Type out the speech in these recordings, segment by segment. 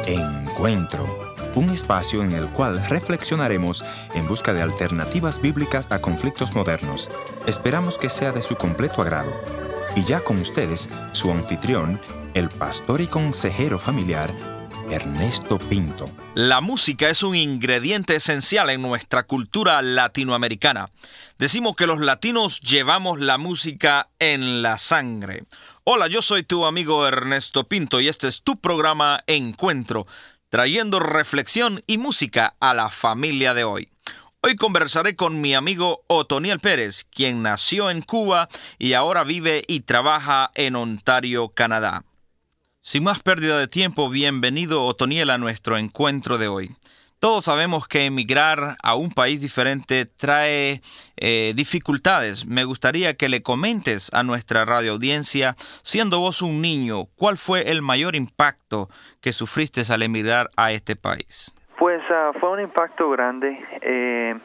Encuentro, un espacio en el cual reflexionaremos en busca de alternativas bíblicas a conflictos modernos. Esperamos que sea de su completo agrado. Y ya con ustedes, su anfitrión, el pastor y consejero familiar, Ernesto Pinto. La música es un ingrediente esencial en nuestra cultura latinoamericana. Decimos que los latinos llevamos la música en la sangre. Hola, yo soy tu amigo Ernesto Pinto y este es tu programa Encuentro, trayendo reflexión y música a la familia de hoy. Hoy conversaré con mi amigo Otoniel Pérez, quien nació en Cuba y ahora vive y trabaja en Ontario, Canadá. Sin más pérdida de tiempo, bienvenido Otoniel a nuestro encuentro de hoy. Todos sabemos que emigrar a un país diferente trae dificultades. Me gustaría que le comentes a nuestra radioaudiencia, siendo vos un niño, ¿cuál fue el mayor impacto que sufriste al emigrar a este país? Pues fue un impacto grande.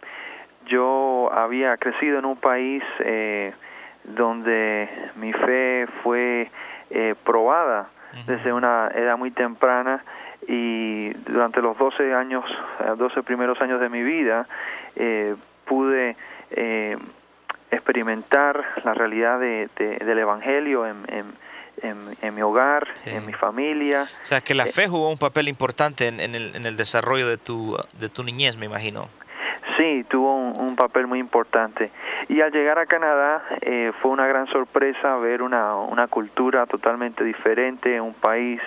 Yo había crecido en un país donde mi fe fue probada desde una edad muy temprana, y durante los 12 primeros años de mi vida pude experimentar la realidad del Evangelio en mi hogar, sí, en mi familia. O sea, que la fe jugó un papel importante en el desarrollo de tu niñez, me imagino. Sí, tuvo un papel muy importante. Y al llegar a Canadá fue una gran sorpresa ver una cultura totalmente diferente, un país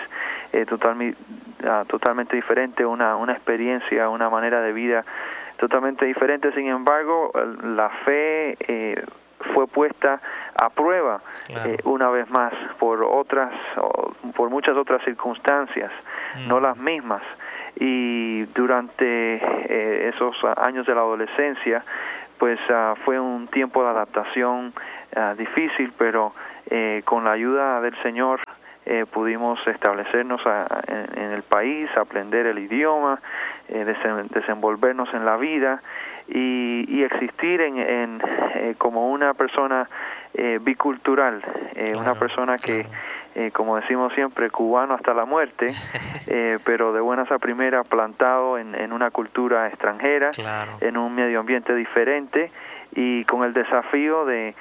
totalmente diferente, una experiencia, una manera de vida totalmente diferente. Sin embargo, la fe fue puesta a prueba, claro, una vez más por muchas otras circunstancias, no las mismas. Y durante esos años de la adolescencia, pues fue un tiempo de adaptación difícil, pero con la ayuda del Señor pudimos establecernos en el país, aprender el idioma, desenvolvernos en la vida y existir como una persona bicultural, claro, una persona que, claro, como decimos siempre, cubano hasta la muerte, pero de buenas a primeras plantado en una cultura extranjera, claro, en un medio ambiente diferente, y con el desafío de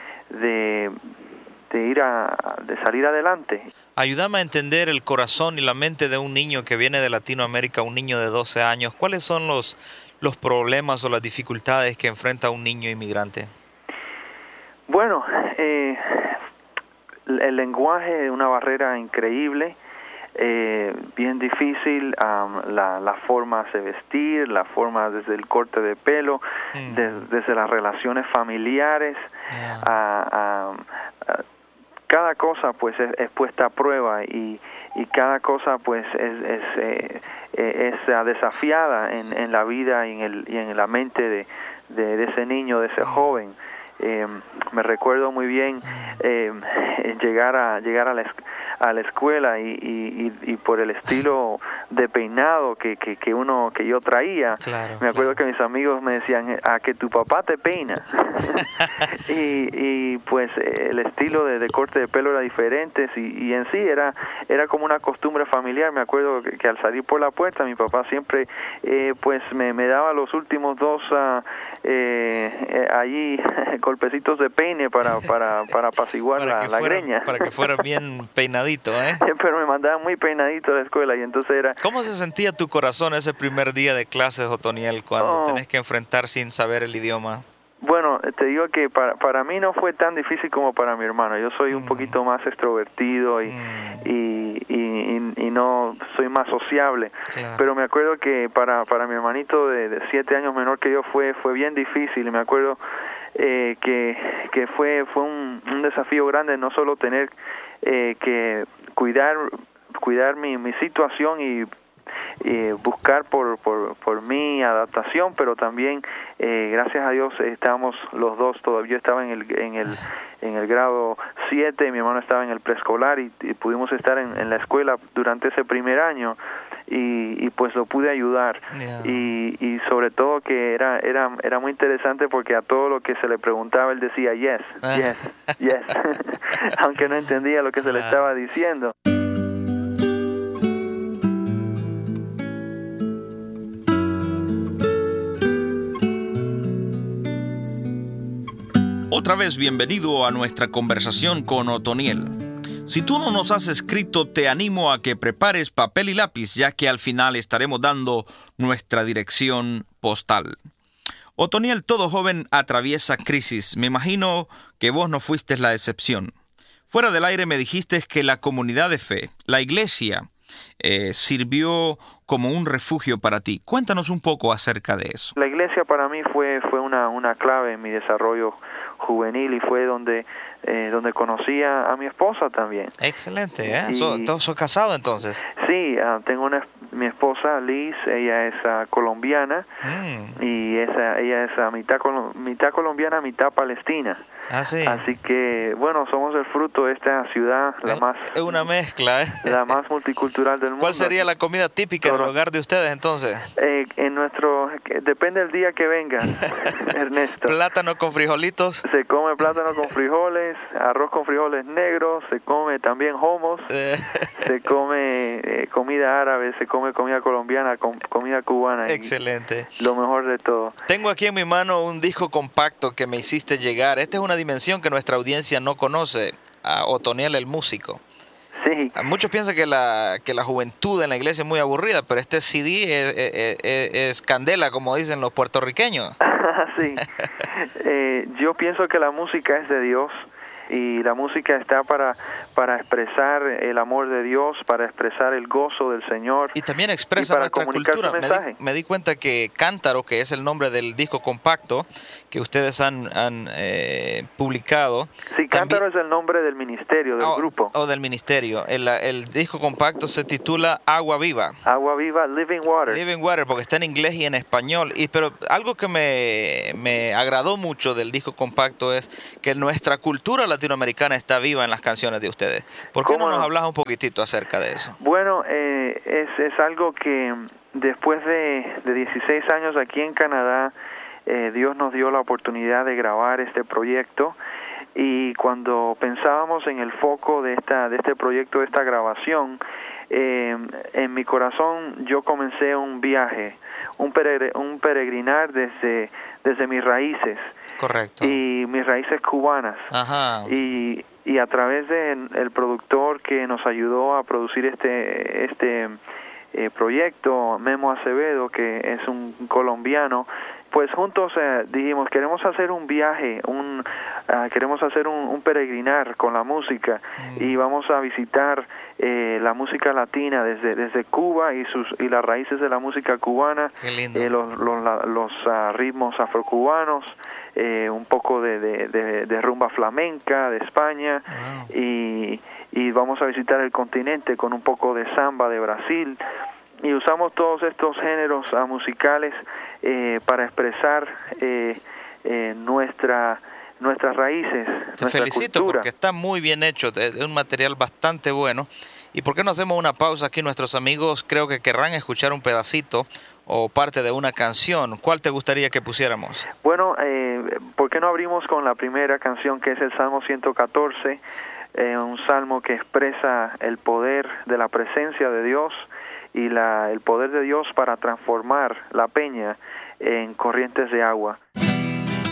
salir adelante. Ayúdame a entender el corazón y la mente de un niño que viene de Latinoamérica, un niño de 12 años. ¿Cuáles son los problemas o las dificultades que enfrenta un niño inmigrante? Bueno, el lenguaje es una barrera increíble, bien difícil, la forma de vestir, la forma desde el corte de pelo, desde las relaciones familiares, cada cosa pues es puesta a prueba, y cada cosa pues es desafiada en la vida y en la mente de ese niño, de ese joven. Me recuerdo muy bien llegar a la escuela y por el estilo de peinado que yo traía, claro, me acuerdo, claro, que mis amigos me decían, a que tu papá te peina. y pues el estilo de corte de pelo era diferente, y en sí era como una costumbre familiar. Me acuerdo que al salir por la puerta mi papá siempre pues me daba los últimos dos allí golpecitos de peine para apaciguar la greña. Para que fuera bien peinadito, ¿eh? Pero me mandaban muy peinadito a la escuela, y entonces era... ¿Cómo se sentía tu corazón ese primer día de clases, Otoniel, cuando tenés que enfrentar sin saber el idioma? Bueno, te digo que para mí no fue tan difícil como para mi hermano. Yo soy un poquito más extrovertido y no soy más sociable. Claro. Pero me acuerdo que para mi hermanito de 7 años menor que yo fue bien difícil. Y me acuerdo que fue un desafío grande, no solo tener que cuidar mi situación y buscar por mi adaptación, pero también gracias a Dios estábamos los dos. Todavía yo estaba en el grado 7, mi hermano estaba en el preescolar, y pudimos estar en la escuela durante ese primer año, y pues lo pude ayudar. Yeah. Y sobre todo que era muy interesante, porque a todo lo que se le preguntaba él decía yes, yes, aunque no entendía lo que se le estaba diciendo. Otra vez bienvenido a nuestra conversación con Otoniel. Si tú no nos has escrito, te animo a que prepares papel y lápiz, ya que al final estaremos dando nuestra dirección postal. Otoniel, todo joven atraviesa crisis. Me imagino que vos no fuiste la excepción. Fuera del aire me dijiste que la comunidad de fe, la iglesia, sirvió como un refugio para ti. Cuéntanos un poco acerca de eso. La iglesia para mí fue una clave en mi desarrollo juvenil y fue donde conocí a mi esposa también. Excelente, ¿eh? ¿Sos casado entonces? Sí, tengo mi esposa Liz, ella es colombiana y ella es mitad colombiana, mitad palestina. Ah, sí. Así que, bueno, somos el fruto de esta ciudad, es una mezcla, ¿eh? La más multicultural del mundo. ¿Cuál sería la comida típica del hogar de ustedes entonces? Depende del día que venga, Ernesto. ¿Plátano con frijolitos? Se come plátano con frijoles, arroz con frijoles negros, se come también hummus, se come comida árabe, se come comida colombiana, comida cubana. Excelente. Lo mejor de todo. Tengo aquí en mi mano un disco compacto que me hiciste llegar. Esta es una dimensión que nuestra audiencia no conoce, a Otoniel el músico. Sí. Muchos piensan que la juventud en la iglesia es muy aburrida, pero este CD es candela, como dicen los puertorriqueños. Sí. Yo pienso que la música es de Dios y la música está para expresar el amor de Dios, para expresar el gozo del Señor. Y también expresa nuestra cultura. Me di cuenta que Cántaro, que es el nombre del disco compacto que ustedes han publicado. Sí, Cántaro es el nombre del ministerio, del grupo. Del ministerio. El disco compacto se titula Agua Viva. Agua Viva, Living Water. Living Water, porque está en inglés y en español. Pero algo que me agradó mucho del disco compacto es que nuestra cultura latinoamericana está viva en las canciones de ustedes. ¿Por qué no nos hablas un poquitito acerca de eso? Bueno, es algo que después de 16 años aquí en Canadá, Dios nos dio la oportunidad de grabar este proyecto, y cuando pensábamos en el foco de este proyecto, de esta grabación, en mi corazón yo comencé un viaje, un peregrinar desde mis raíces. Correcto. Y mis raíces cubanas. Ajá. Y a través del productor que nos ayudó a producir este proyecto, Memo Acevedo, que es un colombiano, pues juntos dijimos, queremos hacer un viaje, queremos hacer un peregrinar con la música, y vamos a visitar la música latina desde Cuba y las raíces de la música cubana. Qué lindo. Los ritmos afrocubanos, un poco de rumba flamenca de España. Wow. Y vamos a visitar el continente con un poco de samba de Brasil, y usamos todos estos géneros musicales para expresar nuestras raíces. Te felicito cultura. Porque está muy bien hecho, es un material bastante bueno. ¿Y por qué no hacemos una pausa aquí? Nuestros amigos creo que querrán escuchar un pedacito o parte de una canción. ¿Cuál te gustaría que pusiéramos? Bueno, ¿por qué no abrimos con la primera canción, que es el Salmo 114? Un salmo que expresa el poder de la presencia de Dios y el poder de Dios para transformar la peña en corrientes de agua.